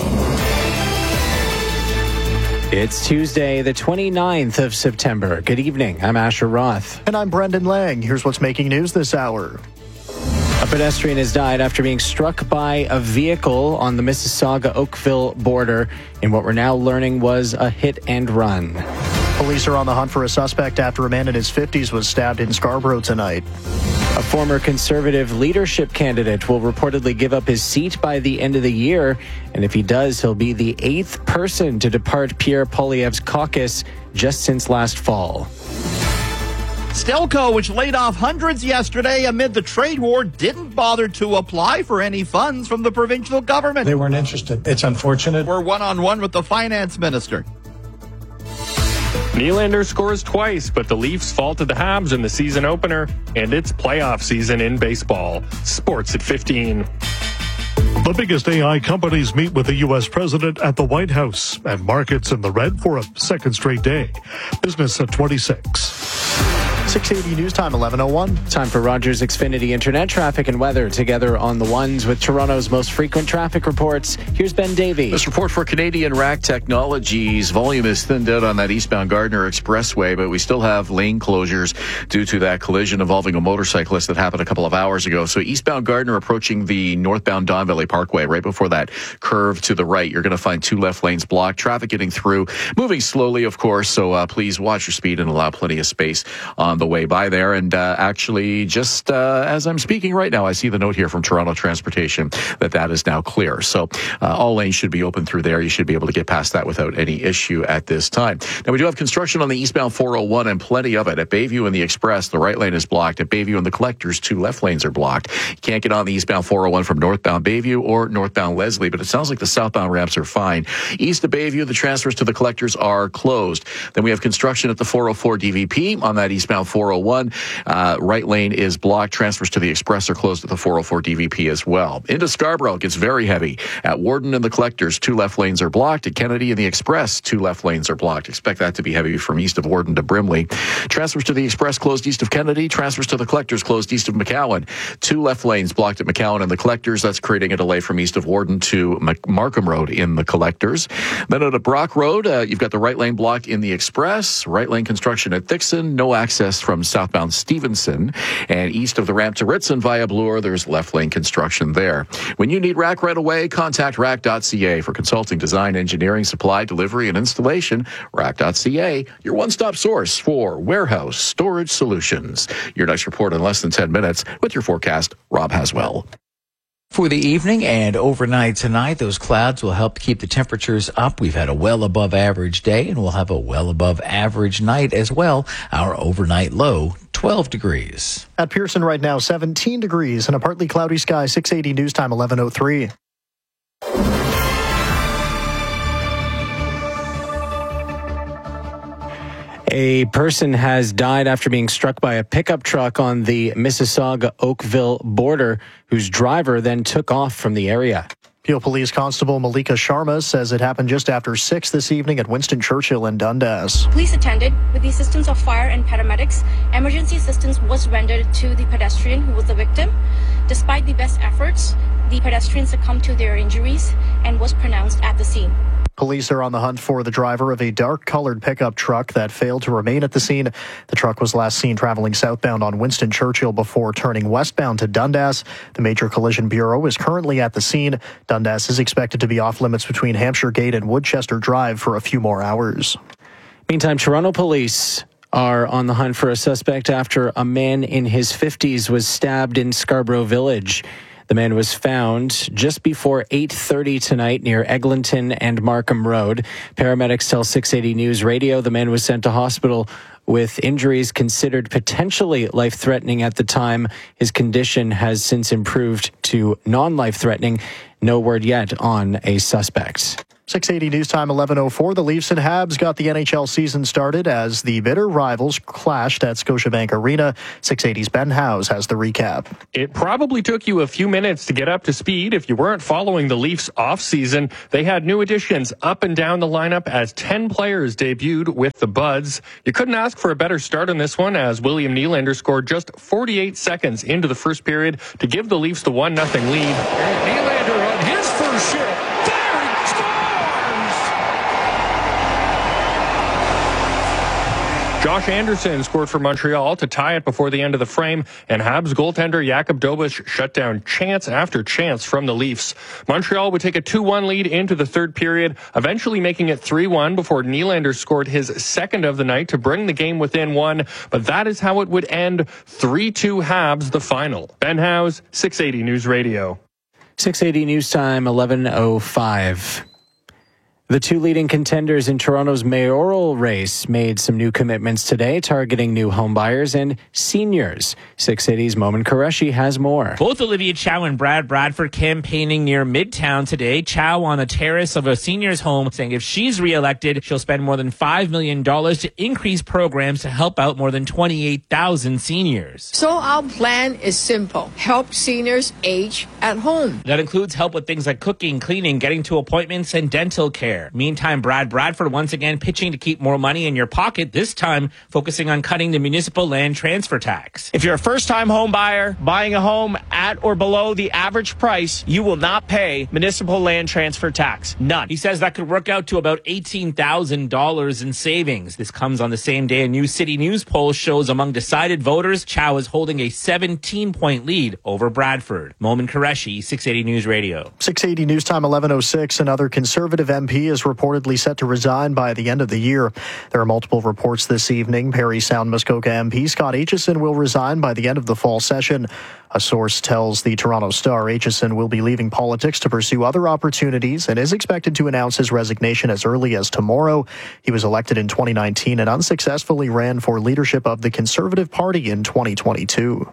It's Tuesday, the twenty-ninth of September. Good evening. I'm Asher Roth. And I'm Brendan Lang. Here's what's making news this hour. A pedestrian has died after being struck by a vehicle on the Mississauga-Oakville border in what we're now learning was a hit and run. Police are on the hunt for a suspect after a man in his fifties was stabbed in Scarborough tonight. A former Conservative leadership candidate will reportedly give up his seat by the end of the year. And if he does, he'll be the eighth person to depart Pierre Poilievre's caucus just since last fall. Stelco, which laid off hundreds yesterday amid the trade war, didn't bother to apply for any funds from the provincial government. They weren't interested. It's unfortunate. We're one-on-one with the finance minister. Nylander scores twice, but the Leafs fall to the Habs in the season opener, and it's playoff season in baseball. Sports at fifteen. The biggest A I companies meet with the U S president at the White House, and markets in the red for a second straight day. Business at twenty-six. six eighty News Time, eleven oh one. Time for Rogers Xfinity Internet traffic and weather together on the ones with Toronto's most frequent traffic reports. Here's Ben Davey. This report for Canadian Rack Technologies. Volume is thinned out on that eastbound Gardner Expressway, but we still have lane closures due to that collision involving a motorcyclist that happened a couple of hours ago. So eastbound Gardner approaching the northbound Don Valley Parkway, right before that curve to the right, you're going to find two left lanes blocked. Traffic getting through, moving slowly, of course. So uh, please watch your speed and allow plenty of space on the way by there. And uh, actually, just uh, as I'm speaking right now, I see the note here from Toronto Transportation that that is now clear. So uh, all lanes should be open through there. You should be able to get past that without any issue at this time. Now, we do have construction on the eastbound four oh one and plenty of it. At Bayview and the Express, the right lane is blocked. At Bayview and the Collectors, two left lanes are blocked. You can't get on the eastbound four oh one from northbound Bayview or northbound Leslie, but it sounds like the southbound ramps are fine. East of Bayview, the transfers to the Collectors are closed. Then we have construction at the four oh four D V P on that eastbound four oh one. Uh, right lane is blocked. Transfers to the Express are closed at the four oh four D V P as well. Into Scarborough, it gets very heavy. At Warden and the Collectors, two left lanes are blocked. At Kennedy and the Express, two left lanes are blocked. Expect that to be heavy from east of Warden to Brimley. Transfers to the Express closed east of Kennedy. Transfers to the Collectors closed east of McCowan. Two left lanes blocked at McCowan and the Collectors. That's creating a delay from east of Warden to Markham Road in the Collectors. Then at Brock Road, uh, you've got the right lane blocked in the Express. Right lane construction at Thixon. No access from southbound Stevenson. And east of the ramp to Ritson via Bloor, there's left lane construction there. When you need rack right away, contact rack dot c a for consulting, design, engineering, supply, delivery, and installation. rack dot c a, your one-stop source for warehouse storage solutions. Your next report in less than ten minutes with your forecast, Rob Haswell. For the evening and overnight tonight, those clouds will help keep the temperatures up. We've had a well above average day, and we'll have a well above average night as well. Our overnight low, twelve degrees. At Pearson right now, seventeen degrees and a partly cloudy sky. six eighty News Time, eleven oh three. A person has died after being struck by a pickup truck on the Mississauga-Oakville border, whose driver then took off from the area. Peel Police Constable Malika Sharma says it happened just after six this evening at Winston Churchill in Dundas. Police attended. With the assistance of fire and paramedics, emergency assistance was rendered to the pedestrian who was the victim. Despite the best efforts, the pedestrian succumbed to their injuries and was pronounced at the scene. Police are on the hunt for the driver of a dark-colored pickup truck that failed to remain at the scene. The truck was last seen traveling southbound on Winston Churchill before turning westbound to Dundas. The Major Collision Bureau is currently at the scene. Dundas is expected to be off limits between Hampshire Gate and Woodchester Drive for a few more hours. Meantime, Toronto police are on the hunt for a suspect after a man in his fifties was stabbed in Scarborough Village. The man was found just before eight thirty tonight near Eglinton and Markham Road. Paramedics tell six eighty News Radio the man was sent to hospital with injuries considered potentially life-threatening at the time. His condition has since improved to non-life-threatening. No word yet on a suspect. six eighty News Time, eleven oh four. The Leafs and Habs got the N H L season started as the bitter rivals clashed at Scotiabank Arena. six eighty's Ben Howes has the recap. It probably took you a few minutes to get up to speed if you weren't following the Leafs offseason. They had new additions up and down the lineup as ten players debuted with the Buds. You couldn't ask for a better start on this one as William Nylander scored just forty-eight seconds into the first period to give the Leafs the one nothing lead. Nylander on his first shift. Josh Anderson scored for Montreal to tie it before the end of the frame, and Habs goaltender Jakub Dobeš shut down chance after chance from the Leafs. Montreal would take a two one lead into the third period, eventually making it three one before Nylander scored his second of the night to bring the game within one, but that is how it would end. three two Habs the final. Ben Howes, six eighty News Radio. six eighty News Time, eleven oh five. The two leading contenders in Toronto's mayoral race made some new commitments today, targeting new homebuyers and seniors. six eighty's Momin Qureshi has more. Both Olivia Chow and Brad Bradford campaigning near Midtown today. Chow on a terrace of a senior's home, saying if she's reelected, she'll spend more than five million dollars to increase programs to help out more than twenty-eight thousand seniors. So our plan is simple. Help seniors age at home. That includes help with things like cooking, cleaning, getting to appointments, and dental care. Meantime, Brad Bradford once again pitching to keep more money in your pocket, this time focusing on cutting the municipal land transfer tax. If you're a first-time home buyer buying a home at or below the average price, you will not pay municipal land transfer tax. None. He says that could work out to about eighteen thousand dollars in savings. This comes on the same day a new City News poll shows among decided voters, Chow is holding a seventeen-point lead over Bradford. Momin Qureshi, six eighty News Radio. six eighty News Time, eleven oh six. Another Conservative M P is reportedly set to resign by the end of the year. There are multiple reports this evening. Parry Sound Muskoka M P Scott Aitchison will resign by the end of the fall session. A source tells the Toronto Star Aitchison will be leaving politics to pursue other opportunities and is expected to announce his resignation as early as tomorrow. He was elected in twenty nineteen and unsuccessfully ran for leadership of the Conservative Party in twenty twenty-two.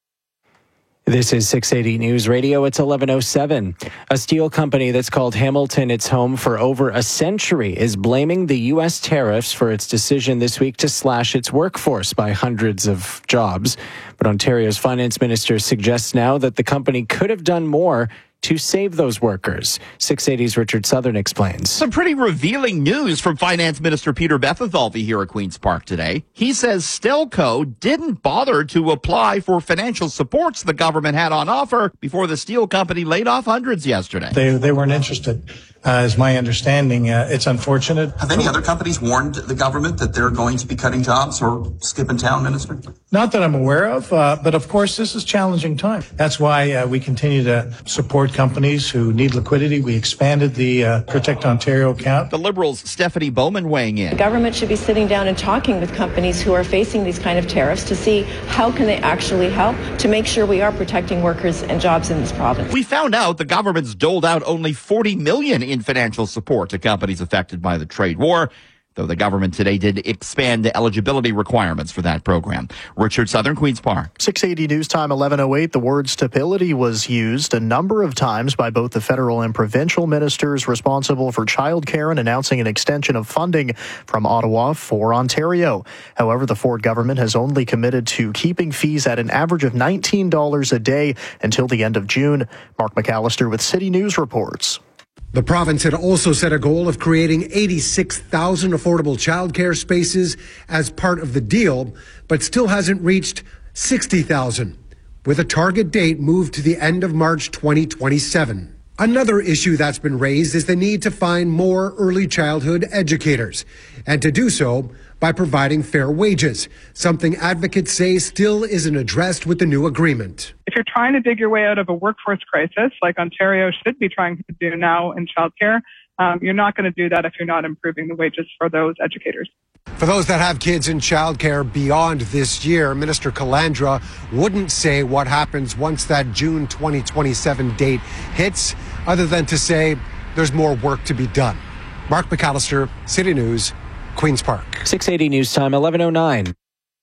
This is six eighty News Radio. It's eleven oh seven. A steel company that's called Hamilton its home for over a century is blaming the U S tariffs for its decision this week to slash its workforce by hundreds of jobs. But Ontario's finance minister suggests now that the company could have done more to save those workers. six eighty's Richard Southern explains. Some pretty revealing news from Finance Minister Peter Bethithalvey here at Queen's Park today. He says Stelco didn't bother to apply for financial supports the government had on offer before the steel company laid off hundreds yesterday. They they weren't interested, uh, is my understanding. Uh, it's unfortunate. Have any other companies warned the government that they're going to be cutting jobs or skipping town, Minister? Not that I'm aware of, uh, but of course this is a challenging time. That's why uh, we continue to support companies who need liquidity. We expanded the uh, Protect Ontario account. The Liberals' Stephanie Bowman weighing in. The government should be sitting down and talking with companies who are facing these kind of tariffs to see how can they actually help to make sure we are protecting workers and jobs in this province. We found out the government's doled out only forty million dollars in financial support to companies affected by the trade war. though the government today did expand the eligibility requirements for that program. Richard Southern, Queen's Park. six eighty News Time, eleven oh eight. The word stability was used a number of times by both the federal and provincial ministers responsible for childcare and announcing an extension of funding from Ottawa for Ontario. However, the Ford government has only committed to keeping fees at an average of nineteen dollars a day until the end of June. Mark McAllister with City News reports. The province had also set a goal of creating eighty-six thousand affordable childcare spaces as part of the deal, but still hasn't reached sixty thousand, with a target date moved to the end of March twenty twenty-seven. Another issue that's been raised is the need to find more early childhood educators, and to do so by providing fair wages, something advocates say still isn't addressed with the new agreement. If you're trying to dig your way out of a workforce crisis, like Ontario should be trying to do now in childcare, um, you're not going to do that if you're not improving the wages for those educators. For those that have kids in childcare beyond this year, Minister Calandra wouldn't say what happens once that June twenty twenty-seven date hits, other than to say there's more work to be done. Mark McAllister, City News, Queen's Park. six eighty News Time, eleven oh nine.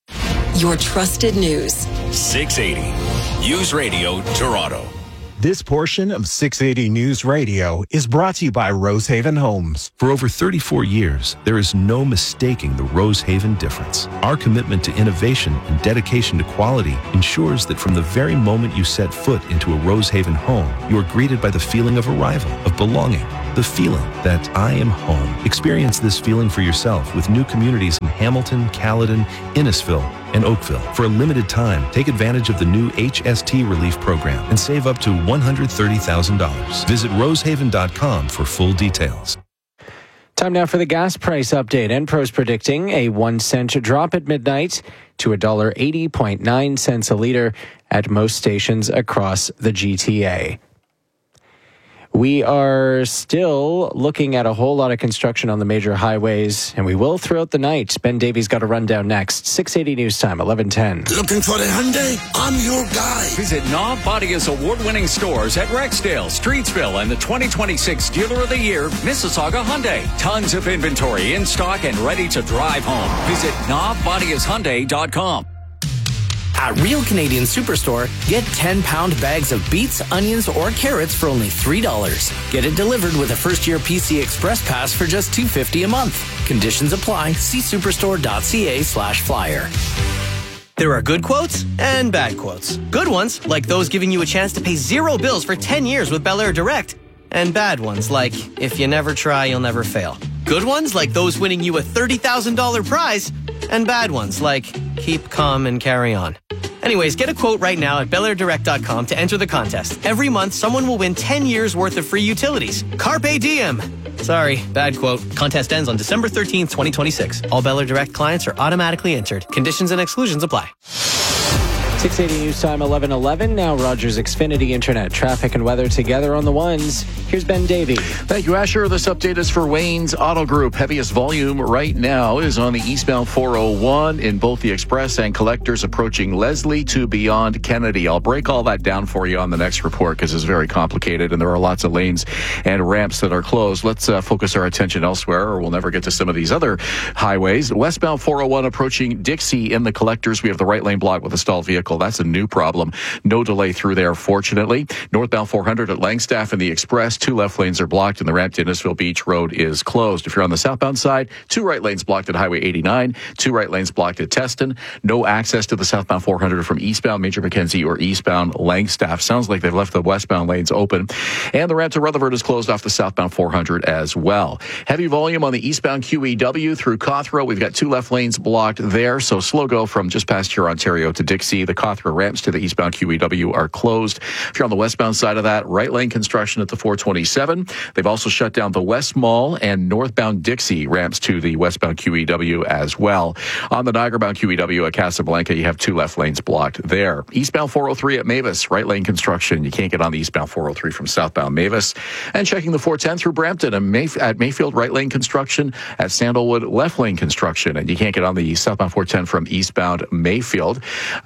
Your trusted news. six eighty News Radio Toronto. This portion of six eighty News Radio is brought to you by Rosehaven Homes. For over thirty-four years, there is no mistaking the Rosehaven difference. Our commitment to innovation and dedication to quality ensures that from the very moment you set foot into a Rosehaven home, you are greeted by the feeling of arrival, of belonging, the feeling that I am home. Experience this feeling for yourself with new communities in Hamilton, Caledon, Innisfil, and Oakville. For a limited time, take advantage of the new H S T Relief Program and save up to one hundred thirty thousand dollars. Visit rosehaven dot com for full details. Time now for the gas price update. Enpro's predicting a one cent drop at midnight to one dollar eighty point nine cents a litre at most stations across the G T A. We are still looking at a whole lot of construction on the major highways, and we will throughout the night. Ben Davies got a rundown next. six eighty News Time, eleven ten. Looking for the Hyundai? I'm your guy. Visit Knob Bodia's award-winning stores at Rexdale, Streetsville, and the twenty twenty-six Dealer of the Year, Mississauga Hyundai. Tons of inventory in stock and ready to drive home. Visit knob bodias hyundai dot com. At Real Canadian Superstore, get ten-pound bags of beets, onions, or carrots for only three dollars. Get it delivered with a first-year P C Express Pass for just two dollars and fifty cents a month. Conditions apply. See superstore.ca slash flyer. There are good quotes and bad quotes. Good ones, like those giving you a chance to pay zero bills for ten years with Bel Air Direct. And bad ones, like, if you never try, you'll never fail. Good ones, like those winning you a thirty thousand dollars prize. And bad ones, like, keep calm and carry on. Anyways, get a quote right now at bel air direct dot com to enter the contest. Every month, someone will win ten years worth of free utilities. Carpe diem. Sorry, bad quote. Contest ends on December thirteenth, twenty twenty-six. All Bel Air Direct clients are automatically entered. Conditions and exclusions apply. six eighty News Time, eleven eleven. Now Rogers Xfinity Internet. Traffic and weather together on the ones. Here's Ben Davey. Thank you, Asher. This update is for Wayne's Auto Group. Heaviest volume right now is on the eastbound four oh one in both the express and collectors approaching Leslie to beyond Kennedy. I'll break all that down for you on the next report because it's very complicated and there are lots of lanes and ramps that are closed. Let's uh, focus our attention elsewhere or we'll never get to some of these other highways. Westbound four oh one approaching Dixie in the collectors. We have the right lane blocked with a stalled vehicle. That's a new problem. No delay through there, fortunately. Northbound four hundred at Langstaff in the express. Two left lanes are blocked and the ramp to Innisfil Beach Road is closed. If you're on the southbound side, two right lanes blocked at Highway eighty-nine, two right lanes blocked at Teston. No access to the southbound four hundred from eastbound Major Mackenzie or eastbound Langstaff. Sounds like they've left the westbound lanes open. And the ramp to Rutherford is closed off the southbound four hundred as well. Heavy volume on the eastbound Q E W through Cawthra. We've got two left lanes blocked there, so slow go from just past here, Ontario to Dixie. The Cawthra ramps to the eastbound Q E W are closed. If you're on the westbound side of that, right lane construction at the four twenty-seven. They've also shut down the West Mall and northbound Dixie ramps to the westbound Q E W as well. On the Niagara-bound Q E W at Casablanca, you have two left lanes blocked there. Eastbound four oh three at Mavis, right lane construction. You can't get on the eastbound four oh three from southbound Mavis. And checking the four ten through Brampton and Mayf- at Mayfield, right lane construction. At Sandalwood, left lane construction. And you can't get on the southbound four ten from eastbound Mayfield. Uh, north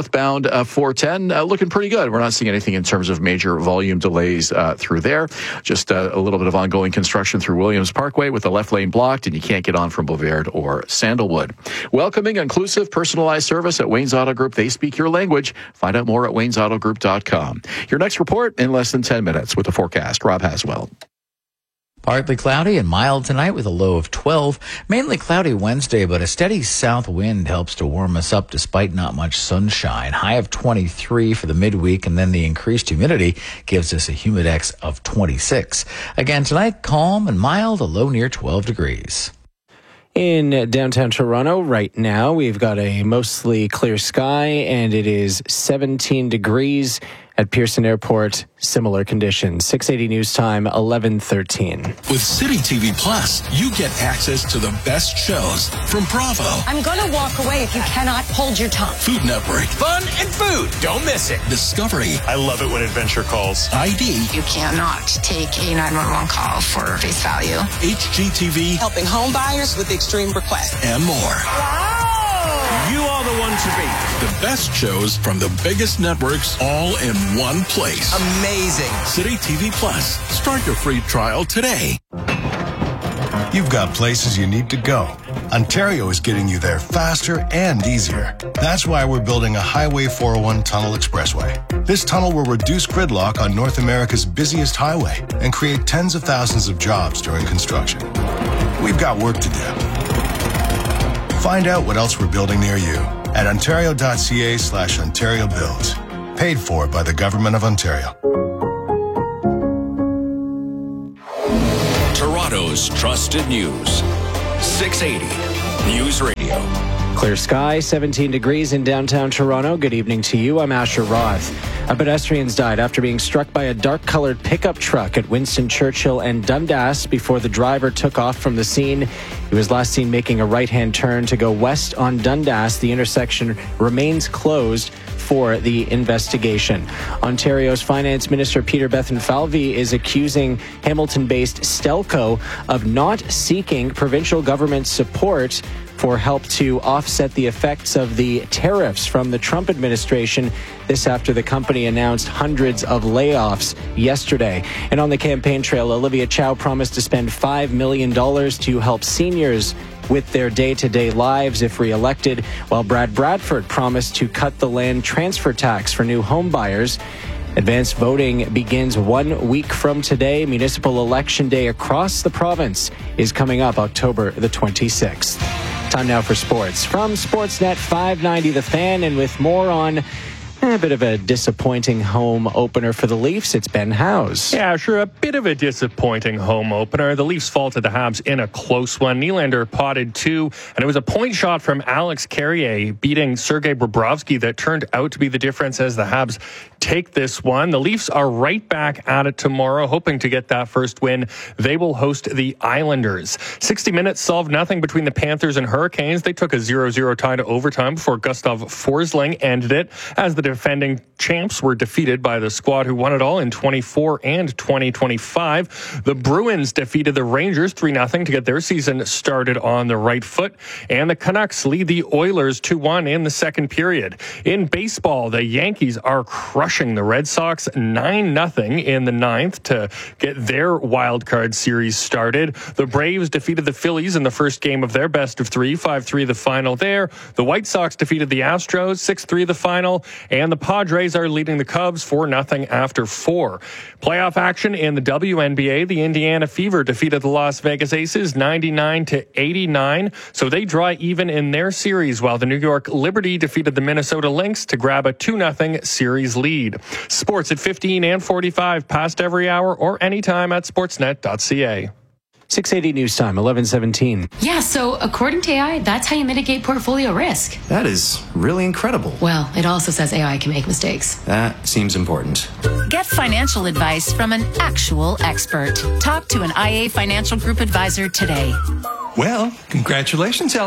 northbound uh, four ten uh, looking pretty good. We're not seeing anything in terms of major volume delays uh, through there. Just uh, a little bit of ongoing construction through Williams Parkway with the left lane blocked, and you can't get on from Bovaird or Sandalwood. Welcoming, inclusive, personalized service at Wayne's Auto Group. They speak your language. Find out more at waynes auto group dot com. Your next report in less than ten minutes with the forecast. Rob Haswell. Partly cloudy and mild tonight with a low of twelve. Mainly cloudy Wednesday, but a steady south wind helps to warm us up despite not much sunshine. High of twenty-three for the midweek, and then the increased humidity gives us a humidex of twenty-six. Again tonight, calm and mild, a low near twelve degrees. In downtown Toronto right now, we've got a mostly clear sky, and it is seventeen degrees. At Pearson Airport, similar conditions. six eighty News Time, eleven thirteen. With City T V Plus, you get access to the best shows from Bravo. I'm going to walk away if you cannot hold your tongue. Food Network. Fun and food. Don't miss it. Discovery. I love it when adventure calls. I D. You cannot take a nine one one call for face value. H G T V. Helping home buyers with extreme requests. And more. Wow. You are the one to beat. The best shows from the biggest networks all in one place. Amazing. City T V Plus. Start your free trial today. You've got places you need to go. Ontario is getting you there faster and easier. That's why we're building a Highway four oh one Tunnel Expressway. This tunnel will reduce gridlock on North America's busiest highway and create tens of thousands of jobs during construction. We've got work to do. Find out what else we're building near you at ontario.ca slash Ontario Builds. Paid for by the Government of Ontario. Toronto's trusted news. six eighty News Radio. Clear sky, seventeen degrees in downtown Toronto. Good evening to you. I'm Asher Roth. A pedestrian's died after being struck by a dark-colored pickup truck at Winston Churchill and Dundas before the driver took off from the scene. He was last seen making a right-hand turn to go west on Dundas. The intersection remains closed for the investigation. Ontario's Finance Minister Peter Bethlenfalvy is accusing Hamilton-based Stelco of not seeking provincial government support for help to offset the effects of the tariffs from the Trump administration. This after the company announced hundreds of layoffs yesterday. And on the campaign trail, Olivia Chow promised to spend five million dollars to help seniors with their day-to-day lives if re-elected, while Brad Bradford promised to cut the land transfer tax for new home buyers. Advanced voting begins one week from today. Municipal election day across the province is coming up October the twenty-sixth. Time now for sports. From Sportsnet five ninety The Fan, and with more on a bit of a disappointing home opener for the Leafs, it's Ben Howes. Yeah, sure, a bit of a disappointing home opener. The Leafs fall to the Habs in a close one. Nylander potted two, and it was a point shot from Alex Carrier beating Sergei Bobrovsky that turned out to be the difference as the Habs take this one. The Leafs are right back at it tomorrow, hoping to get that first win. They will host the Islanders. sixty minutes solved nothing between the Panthers and Hurricanes. They took a zero zero tie to overtime before Gustav Forsling ended it, as the defending champs were defeated by the squad who won it all in twenty-four and twenty twenty-five. The Bruins defeated the Rangers three nothing to get their season started on the right foot. And the Canucks lead the Oilers two one in the second period. In baseball, the Yankees are crushing the Red Sox nine nothing in the ninth to get their wild card series started. The Braves defeated the Phillies in the first game of their best of three, five three the final there. The White Sox defeated the Astros six three the final. And the Padres are leading the Cubs four nothing after four. Playoff action in the W N B A. The Indiana Fever defeated the Las Vegas Aces ninety-nine to eighty-nine. So they draw even in their series, while the New York Liberty defeated the Minnesota Lynx to grab a two nothing series lead. Sports at fifteen and forty-five, past every hour or anytime at sportsnet dot c a. six eighty News Time, eleven seventeen. Yeah, so according to A I, that's how you mitigate portfolio risk. That is really incredible. Well, it also says A I can make mistakes. That seems important. Get financial advice from an actual expert. Talk to an I A Financial Group advisor today. Well, congratulations, Allison.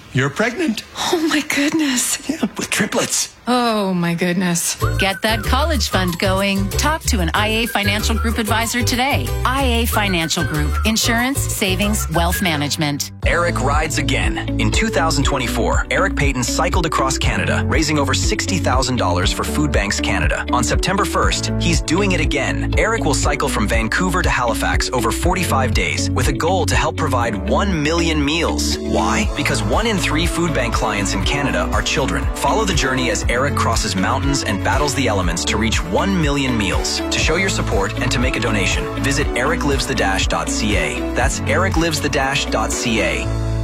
You're pregnant. Oh my goodness. Yeah, with triplets. Oh my goodness. Get that college fund going. Talk to an I A Financial Group advisor today. I A Financial Group. Insurance, savings, wealth management. Eric rides again. In two thousand twenty-four, Eric Payton cycled across Canada, raising over sixty thousand dollars for Food Banks Canada. On September first, he's doing it again. Eric will cycle from Vancouver to Halifax over forty-five days with a goal to help provide one million meals. Why? Because one in three food bank clients in Canada are children. Follow the journey as Eric crosses mountains and battles the elements to reach one million meals. To show your support and to make a donation, visit eric lives the dash dot c a. That's eric lives the dash dot c a.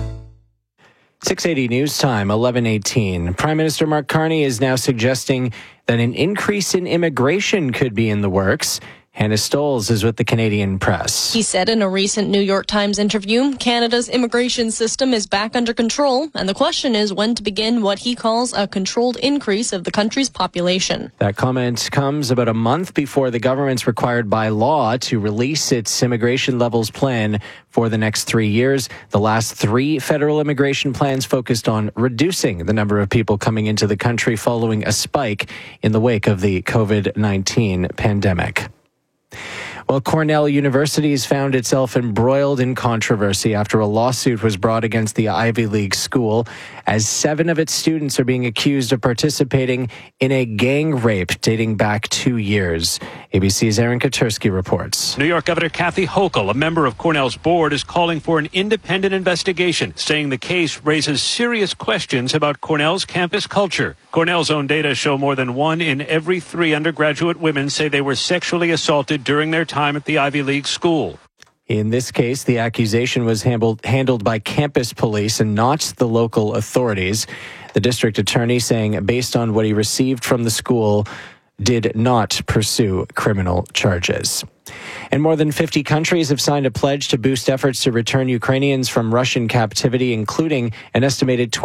six eighty News Time, eleven eighteen. Prime Minister Mark Carney is now suggesting that an increase in immigration could be in the works. Hannah Stolz is with the Canadian Press. He said in a recent New York Times interview, Canada's immigration system is back under control, and the question is when to begin what he calls a controlled increase of the country's population. That comment comes about a month before the government's required by law to release its immigration levels plan for the next three years. The last three federal immigration plans focused on reducing the number of people coming into the country following a spike in the wake of the covid nineteen pandemic. Well, Cornell University has found itself embroiled in controversy after a lawsuit was brought against the Ivy League school, as seven of its students are being accused of participating in a gang rape dating back two years. A B C's Aaron Katersky reports. New York Governor Kathy Hochul, a member of Cornell's board, is calling for an independent investigation, saying the case raises serious questions about Cornell's campus culture. Cornell's own data show more than one in every three undergraduate women say they were sexually assaulted during their time at the Ivy League school. In this case, the accusation was handled, handled by campus police and not the local authorities. The district attorney saying, based on what he received from the school, did not pursue criminal charges. And more than fifty countries have signed a pledge to boost efforts to return Ukrainians from Russian captivity, including an estimated